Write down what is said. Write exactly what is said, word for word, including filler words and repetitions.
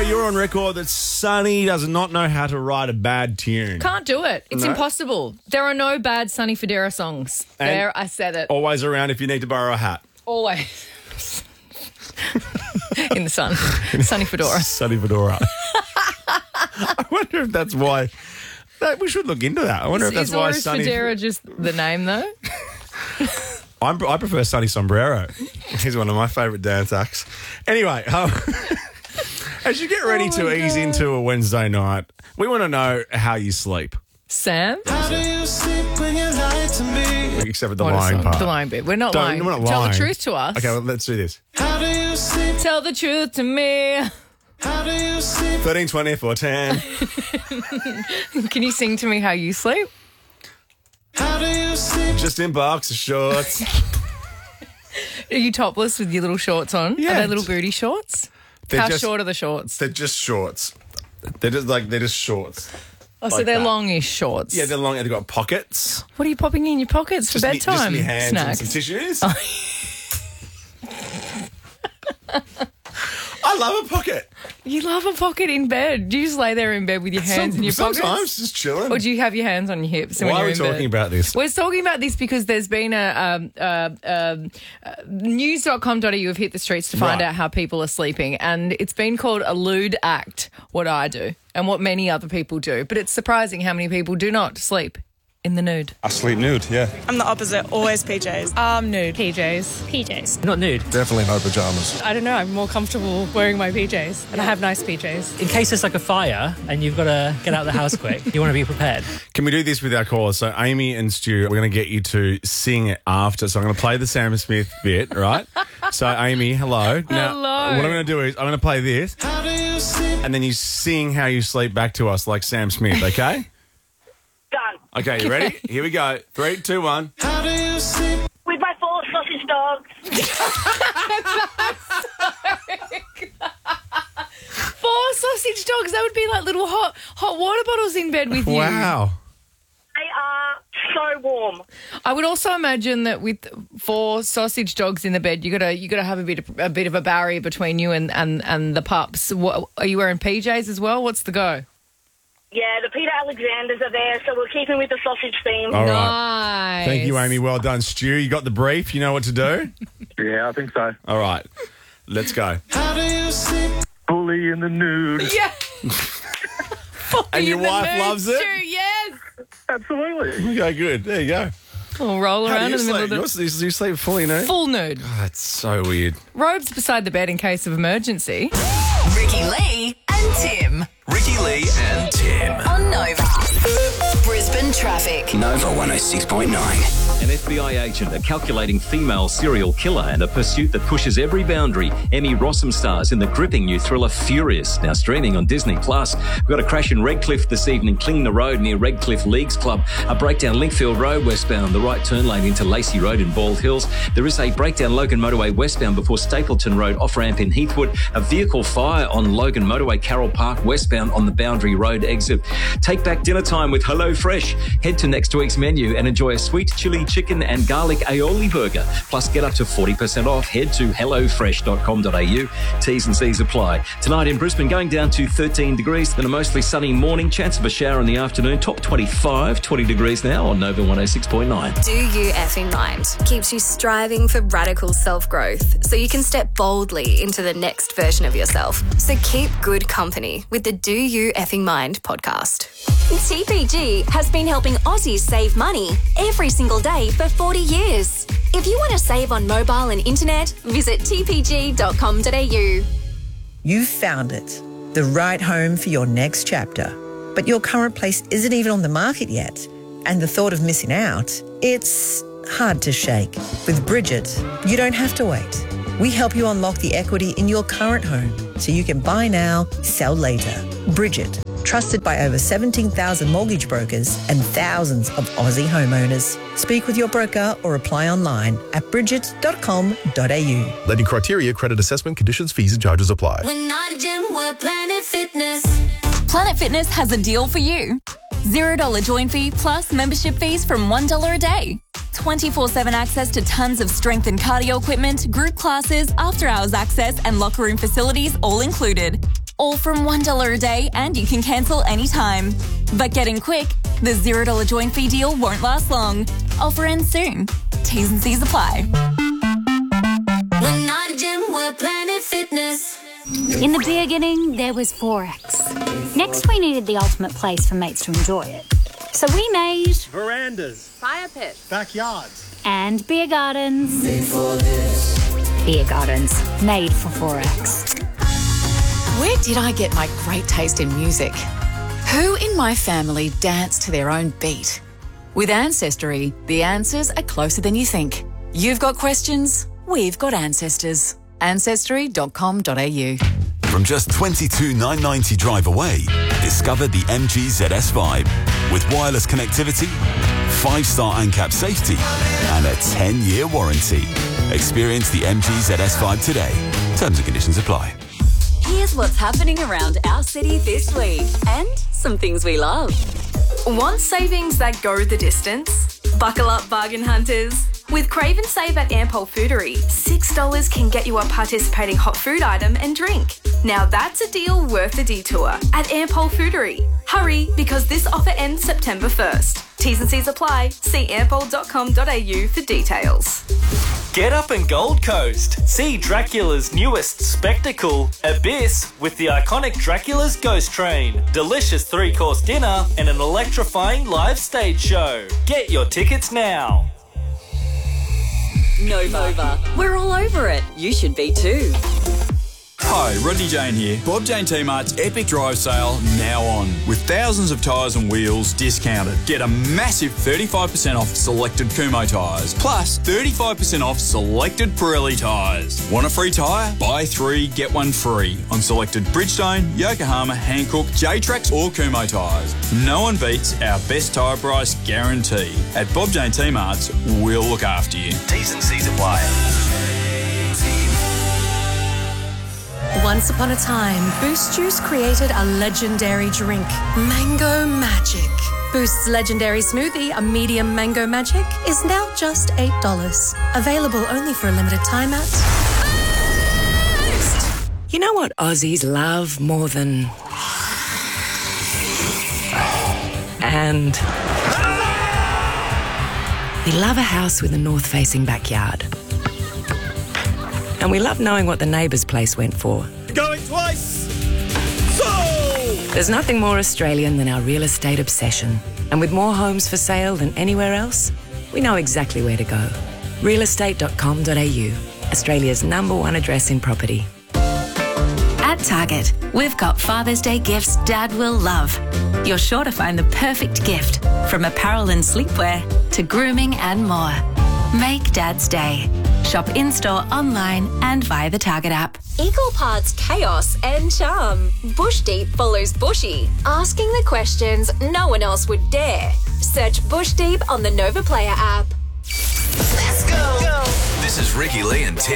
you're on record that Sonny does not know how to write a bad tune. Can't do it. It's No. impossible. There are no bad Sonny Fodera songs. And there, I said it. Always around if you need to borrow a hat. Always. In the sun. Sonny Fedora. Sonny Fedora. I wonder if that's why. That, we should look into that. I wonder Is, if that's is why Oris Sonny. Federa just the name, though? I'm, I prefer Sonny Sombrero. He's one of my favourite dance acts. Anyway, um, as you get ready Oh to my ease God. into a Wednesday night, we want to know how you sleep. Sam? How do you sleep when you lie to me? Except for the What a lying song. part. The lying bit. We're not Don't- lying. we're not Tell lying. the truth to us. Okay, well, let's do this. How do you sleep? Tell the truth to me. How do you sleep? thirteen, twenty, four, ten. Can you sing to me how you sleep? How do you sleep? Just in boxer shorts. Are you topless with your little shorts on? Yeah. Are they little booty shorts? They're How just- short are the shorts? They're just shorts. They're just like, they're just shorts. Oh, so like they're that. longish shorts. Yeah, they're long. They've got pockets. What are you popping in your pockets for Just me, bedtime just me hands snacks? and some tissues. I love a pocket. You love a pocket in bed. Do you just lay there in bed with your hands Some- in your sometimes pockets? just chilling. Or do you have your hands on your hips? And Why when are you're we in talking bed? about this? We're talking about this because there's been a um, uh, um, uh, news dot com dot a u have hit the streets to find Right. out how people are sleeping, and it's been called a lewd act, what I do and what many other people do. But it's surprising how many people do not sleep in the nude. I sleep nude, yeah. I'm the opposite, always P Js. Um, nude. P Js. P Js. Not nude. Definitely no pajamas. I don't know, I'm more comfortable wearing my P Js. And I have nice P Js. In case there's like a fire and you've got to get out of the house quick, you want to be prepared. Can we do this with our callers? So Amy and Stu, we're going to get you to sing it after. So I'm going to play the Sam Smith bit, right? So Amy, hello. Now, Hello. what I'm going to do is I'm going to play this, How do you sleep? and then you sing how you sleep back to us like Sam Smith, okay? Done. Okay, you ready? Here we go. Three, two, one. How do you sleep? With my four sausage dogs. Four sausage dogs. That would be like little hot hot water bottles in bed with you. Wow. They are so warm. I would also imagine that with four sausage dogs in the bed, you gotta you gotta have a bit of, a bit of a barrier between you and, and, and the pups. What, are you wearing P Js as well? What's the go? Yeah, the Peter Alexanders are there, so we're keeping with the sausage theme. All right. Nice. Thank you, Amy. Well done, Stu. You got the brief. You know what to do? Yeah, I think so. All right. Let's go. How do you sleep? Fully in the nude. Yeah. And your In the wife mood loves it? too, yes. Absolutely. Okay, good. There you go. We'll roll How around do you in the middle sleep? of the... Yours- You sleep fully nude? Full nude. Oh, that's so weird. Robes beside the bed in case of emergency. Ricky Lee and Tim Ricky Lee and Tim. on Nova. Brisbane traffic. Nova one oh six point nine. An F B I agent, a calculating female serial killer, and a pursuit that pushes every boundary. Emmy Rossum stars in the gripping new thriller Furious, now streaming on Disney Plus. We've got a crash in Redcliffe this evening, Klingner Road near Redcliffe Leagues Club. A breakdown Linkfield Road westbound, the right turn lane into Lacey Road in Bald Hills. There is a breakdown Logan Motorway westbound before Stapleton Road off ramp in Heathwood. A vehicle fire on Logan Motorway Carroll Park westbound on the Boundary Road exit. Take back dinner time with Hello Fresh. Head to next week's menu and enjoy a sweet chili chicken and garlic aioli burger. Plus, get up to forty percent off. Head to hello fresh dot com dot a u. T's and C's apply. Tonight in Brisbane, going down to thirteen degrees, then a mostly sunny morning. Chance of a shower in the afternoon. Top twenty-five, twenty degrees now on Nova one oh six point nine. Do You Effing Mind keeps you striving for radical self-growth so you can step boldly into the next version of yourself. So keep good company with the Do You Effing Mind podcast. T P G has been helping Aussies save money every single day for forty years. If you want to save on mobile and internet, visit t p g dot com dot a u. You've found it, the right home for your next chapter. But your current place isn't even on the market yet. And the thought of missing out, it's hard to shake. With Bridget, you don't have to wait. We help you unlock the equity in your current home so you can buy now, sell later. Bridget, trusted by over seventeen thousand mortgage brokers and thousands of Aussie homeowners. Speak with your broker or apply online at bridget dot com dot a u. Lending criteria, credit assessment, conditions, fees and charges apply. We're not a gym, we're Planet Fitness. Planet Fitness has a deal for you. zero dollars join fee plus membership fees from one dollar a day. twenty-four seven access to tons of strength and cardio equipment, group classes, after-hours access and locker room facilities all included. all from one dollar a day, and you can cancel anytime. But get in quick, the zero dollars join fee deal won't last long. Offer ends soon. T's and C's apply. We're not a gym, we're Planet Fitness. In the beginning, there was Forex. Next, we needed the ultimate place for mates to enjoy it. So we made... verandas, fire pits, backyards, and beer gardens. Made for this. Beer gardens, made for Forex. Where did I get my great taste in music? Who in my family danced to their own beat? With Ancestry, the answers are closer than you think. You've got questions, we've got ancestors. ancestry dot com dot a u. From just twenty-two thousand nine hundred ninety drive away, discover the M G Z S Vibe. With wireless connectivity, five-star ANCAP safety, and a ten-year warranty. Experience the M G Z S Vibe today. Terms and conditions apply. Here's what's happening around our city this week and some things we love. Want savings that go the distance? Buckle up, bargain hunters. With Crave and Save at Ampol Foodery, six dollars can get you a participating hot food item and drink. Now that's a deal worth the detour at Ampol Foodery. Hurry, because this offer ends September first. T's and C's apply. See ampol dot com dot a u for details. Get up in Gold Coast. See Dracula's newest spectacle, Abyss, with the iconic Dracula's Ghost Train, delicious three-course dinner, and an electrifying live stage show. Get your tickets now. Nova. We're all over it. You should be too. Hi, Rodney Jane here. Bob Jane T-Mart's Epic Drive Sale now on. With thousands of tyres and wheels discounted. Get a massive thirty-five percent off selected Kumho tyres. Plus thirty-five percent off selected Pirelli tyres. Want a free tyre? Buy three, get one free. On selected Bridgestone, Yokohama, Hankook, J-Trax or Kumho tyres. No one beats our best tyre price guarantee. At Bob Jane T-Mart's, we'll look after you. T's and C's apply. Once upon a time, Boost Juice created a legendary drink, Mango Magic. Boost's legendary smoothie, a medium Mango Magic, is now just eight dollars. Available only for a limited time at Boost. You know what Aussies love more than... And... we love a house with a north-facing backyard. And we love knowing what the neighbour's place went for. Going twice! So! There's nothing more Australian than our real estate obsession. And with more homes for sale than anywhere else, we know exactly where to go. real estate dot com dot a u, Australia's number one address in property. At Target, we've got Father's Day gifts Dad will love. You're sure to find the perfect gift, from apparel and sleepwear to grooming and more. Make Dad's day. Shop in-store, online and via the Target app. Equal parts chaos and charm. Bush Deep follows Bushy, asking the questions no one else would dare. Search Bush Deep on the Nova Player app. Let's go. go. This is Ricky Lee and Tim.